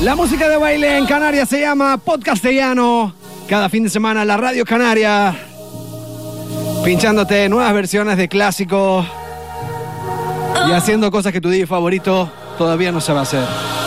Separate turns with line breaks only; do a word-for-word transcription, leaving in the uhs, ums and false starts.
La música de baile en Canarias se llama Podcastellano. Cada fin de semana la Radio Canaria, pinchándote nuevas versiones de clásicos y haciendo cosas que tu D J favorito todavía no sabe hacer.